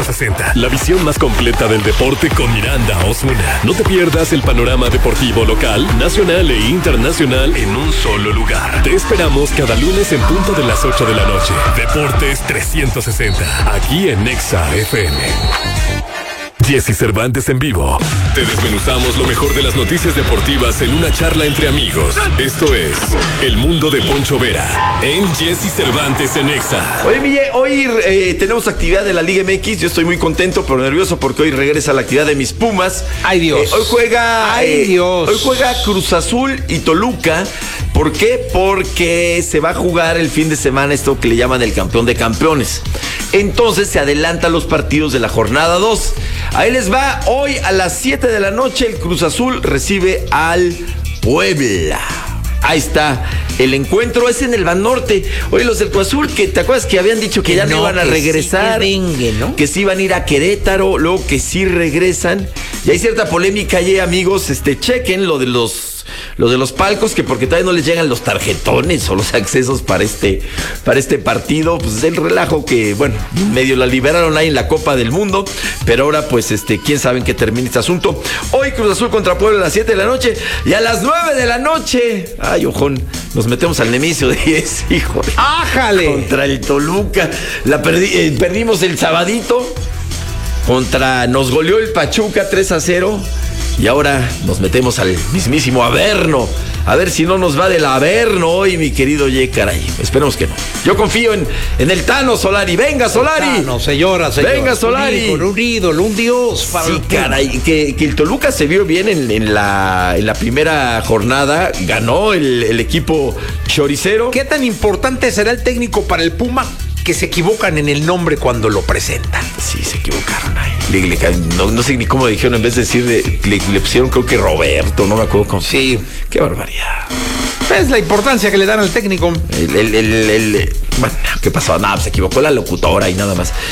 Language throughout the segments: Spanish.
360. La visión más completa del deporte con Miranda Osuna. No te pierdas el panorama deportivo local, nacional e internacional en un solo lugar. Te esperamos cada lunes en punto de las 8 de la noche. Deportes 360. Aquí en Nexa FM. Jesse Cervantes en vivo. Te desmenuzamos lo mejor de las noticias deportivas en una charla entre amigos. Esto es El Mundo de Poncho Vera en Jesse Cervantes en Nexa. Oye, Mille, hoy tenemos actividad de la Liga MX. Yo estoy muy contento, pero nervioso porque hoy regresa la actividad de mis Pumas. ¡Ay, Dios! Hoy juega... ¡Ay, Dios! Hoy juega Cruz Azul y Toluca. ¿Por qué? Porque se va a jugar el fin de semana esto que le llaman el campeón de campeones. Entonces se adelantan los partidos de la jornada 2. Ahí les va. Hoy a las 7 de la noche el Cruz Azul recibe al Puebla. Ahí está. El encuentro es en el Banorte. Oye, los del Cruz Azul, que te acuerdas que habían dicho que ya no iban a regresar, sí, vengue, ¿no? que sí iban a ir a Querétaro, luego que sí regresan. Y hay cierta polémica allí, amigos. Chequen lo de los palcos, que porque todavía no les llegan los tarjetones o los accesos para este partido. Pues el relajo que, bueno, medio la liberaron ahí en la Copa del Mundo, pero ahora pues quién sabe en qué termina este asunto. Hoy Cruz Azul contra Puebla a las 7 de la noche y a las 9 de la noche, ay, ojón, nos metemos al Nemesio 10, híjole. ¡Ájale! Contra el Toluca. Perdimos el sabadito. Nos goleó el Pachuca 3-0. Y ahora nos metemos al mismísimo Averno. A ver si no nos va del Averno hoy, mi querido caray. Esperemos que no. Yo confío en el Tano Solari. ¡Venga, Solari! No, señora. ¡Venga, Solari! Un ídolo, un dios. Sí, caray. Que el Toluca se vio bien en la primera jornada. Ganó el equipo choricero. ¿Qué tan importante será el técnico para el Puma? Que se equivocan en el nombre cuando lo presentan. Sí, se equivocaron ahí. No sé ni cómo dijeron, en vez de decir, le pusieron creo que Roberto, no me acuerdo cómo. Sí. Qué barbaridad. Es la importancia que le dan al técnico. Bueno, ¿qué pasó? Nada, se equivocó la locutora y nada más.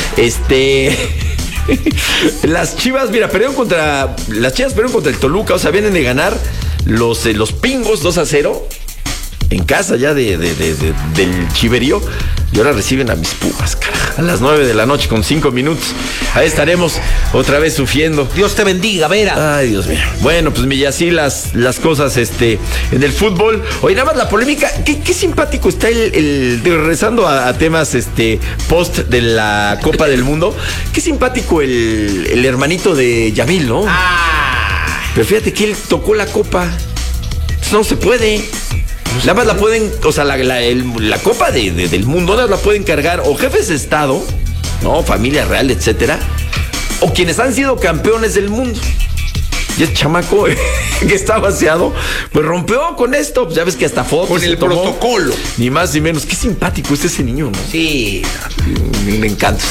Las Chivas, mira, perdieron contra el Toluca, o sea, vienen de ganar los Pingos 2-0 en casa ya del Chiverío. Y ahora reciben a mis Pumas, carajo, a las 9 de la noche con 5 minutos. Ahí estaremos otra vez sufriendo. Dios te bendiga, Vera. Ay, Dios mío. Bueno, pues y así las cosas en el fútbol. Oye, nada más la polémica. Qué simpático está regresando a temas post de la Copa del Mundo. Qué simpático el hermanito de Yamil, ¿no? Pero fíjate que él tocó la copa. Pues no se puede. Nada más la pueden, o sea, la Copa del Mundo nada más la pueden cargar o jefes de Estado, ¿no? Familia real, etcétera, o quienes han sido campeones del mundo. Y ese chamaco que está vaciado, pues rompió con esto. Pues ya ves que hasta fotos con el protocolo. Ni más ni menos. Qué simpático es ese niño, ¿no? Sí. Me encanta.